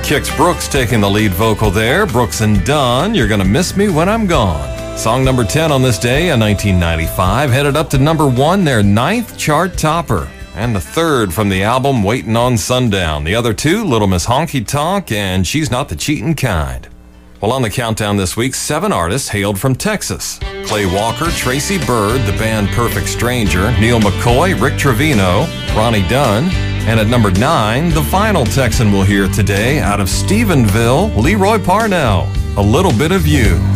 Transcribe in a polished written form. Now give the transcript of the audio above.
Kix Brooks taking the lead vocal there. Brooks and Dunn, You're Gonna Miss Me When I'm Gone. Song number 10 on this day in 1995, headed up to number 1, their 9th chart topper. And the third from the album, Waiting on Sundown. The other two, Little Miss Honky Tonk and She's Not the Cheatin' Kind. Well, on the countdown this week, 7 artists hailed from Texas. Clay Walker, Tracy Byrd, the band Perfect Stranger, Neil McCoy, Rick Trevino, Ronnie Dunn, and at number 9, the final Texan we'll hear today out of Stephenville, Leroy Parnell, A Little Bit of You.